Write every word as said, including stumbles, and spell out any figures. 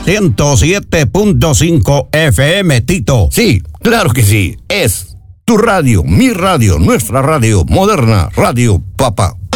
ciento siete punto cinco F M, Tito. Sí, claro que sí. Es tu radio, mi radio, nuestra radio, moderna Radio Papa.